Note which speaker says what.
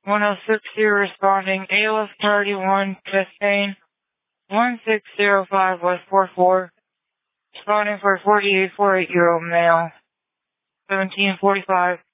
Speaker 1: 1060 responding. ALS priority 1, chest pain. 1605 West 44. Responding for 48-year-old male. 1745.